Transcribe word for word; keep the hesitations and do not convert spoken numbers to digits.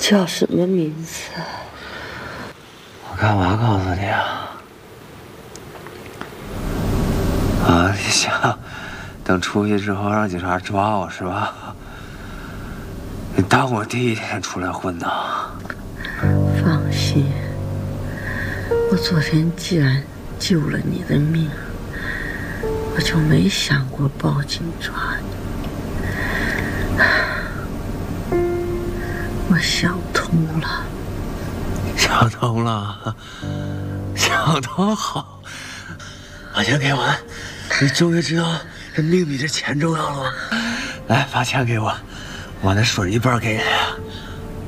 叫什么名字？ 我干嘛告诉你啊？啊，你想等出去之后让警察抓我是吧？你当我第一天出来混呢？ 放心，我昨天既然救了你的命，我就没想过报警抓你。我想通了。 想通了，想通好。把钱给我，你终于知道这命比这钱重要了吗？来，把钱给我，我那水一半给你。